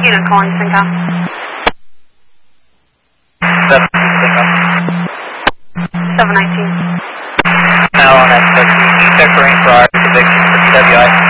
Unit calling SYNCOM. 719. 719. Now on that 13, check for range for our conviction for TWI.